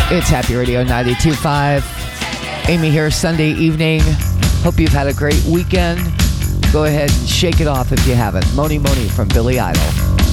It's Happy Radio 92.5. Amy here, Sunday evening. Hope you've had a great weekend. Go ahead and shake it off if you haven't. Moni Moni from Billy Idol.